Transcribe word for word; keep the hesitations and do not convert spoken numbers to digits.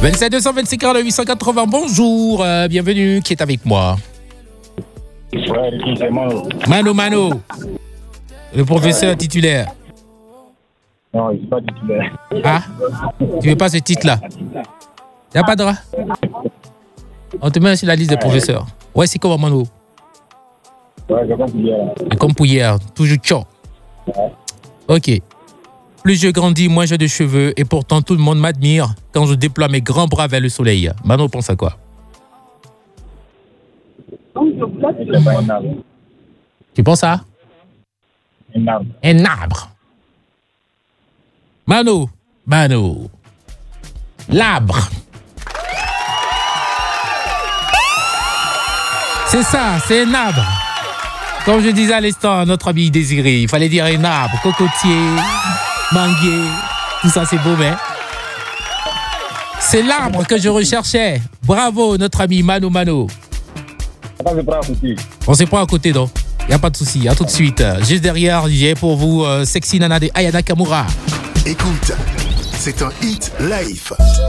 vingt-sept deux cent vingt-six quarante huit cent quatre-vingts, bonjour, euh, bienvenue, qui est avec moi? Ouais, c'est Mano. Mano, Mano, le professeur ouais. titulaire. Non, il n'est pas titulaire. Ah, tu veux pas ce titre-là? Il n'y a pas de droit? On te met sur la liste des professeurs. Ouais, c'est comment, Mano? Ouais, c'est comme pour hier. C'est comme pour hier, toujours tchon. Ouais. Ok. Plus je grandis, moins j'ai de cheveux et pourtant tout le monde m'admire quand je déploie mes grands bras vers le soleil. Mano pense à quoi? C'est pas un arbre. Tu penses à? Un arbre. Un arbre. Mano, Mano. L'arbre. C'est ça, c'est un arbre. Comme je disais à l'instant à notre ami Désiré, il fallait dire un arbre, cocotier, manguier, tout ça c'est beau, mais c'est l'arbre que je recherchais. Bravo, notre ami Mano Mano. On se prend à côté, donc. Il n'y a pas de souci. À tout de suite. Juste derrière, j'ai pour vous euh, Sexy Nana de Aya Nakamura. Écoute, c'est un hit live.